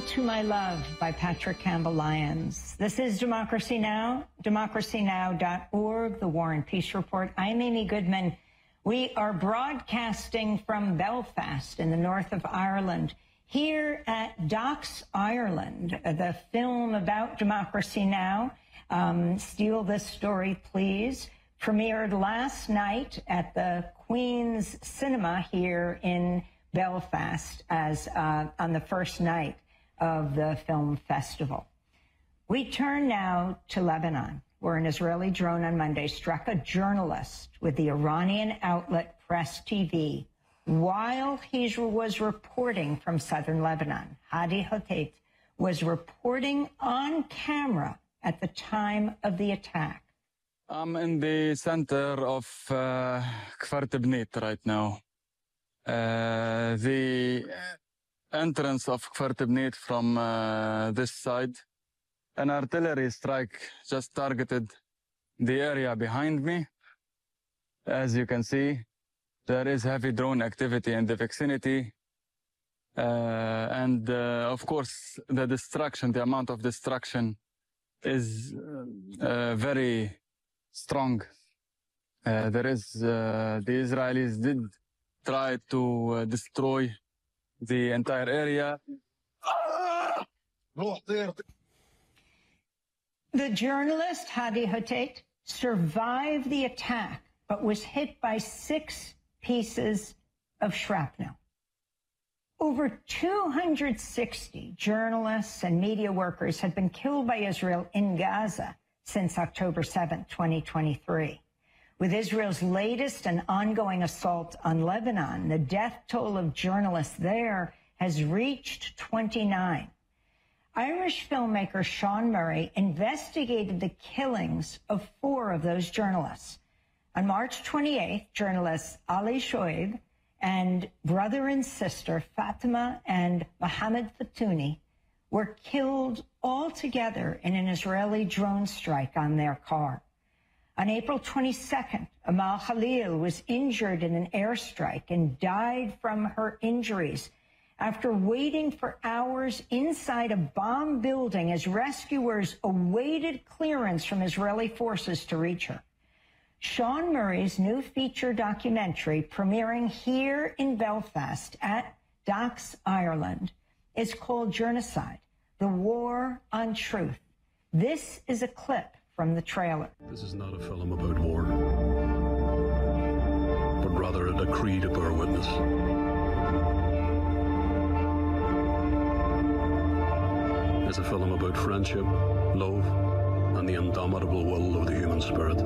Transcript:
to My Love by Patrick Campbell-Lyons. This is Democracy Now!, democracynow.org, The War and Peace Report. I'm Amy Goodman. We are broadcasting from Belfast in the north of Ireland. Here at Docks Ireland, the film about Democracy Now!, Steal This Story, Please, premiered last night at the Queen's Cinema here in Belfast as on the first night of the film festival. We turn now to Lebanon, where an Israeli drone on Monday struck a journalist with the Iranian outlet Press TV while he was reporting from southern Lebanon. Hadi Hotait was reporting on camera at the time of the attack. I'm in the center of Kfar Tibnit right now. The entrance of Kfar Tibnit from this side, an artillery strike just targeted the area behind me. As you can see, there is heavy drone activity in the vicinity. And of course, the destruction, the amount of destruction is very strong. The Israelis did try to destroy the entire area. The journalist, Hadi Hotait, survived the attack, but was hit by 6 pieces of shrapnel. Over 260 journalists and media workers had been killed by Israel in Gaza since October 7, 2023. With Israel's latest and ongoing assault on Lebanon, the death toll of journalists there has reached 29. Irish filmmaker Sean Murray investigated the killings of 4 of those journalists. On March 28th, journalists Ali Shoaib and brother and sister Fatima and Mohammed Fatouni were killed all together in an Israeli drone strike on their car. On April 22nd, Amal Khalil was injured in an airstrike and died from her injuries after waiting for hours inside a bomb building as rescuers awaited clearance from Israeli forces to reach her. Sean Murray's new feature documentary, premiering here in Belfast at Docks Ireland, is called Journocide: The War on Truth. This is a clip from the trailer. This is not a film about war, but rather a decree to bear witness. It's a film about friendship, love, and the indomitable will of the human spirit.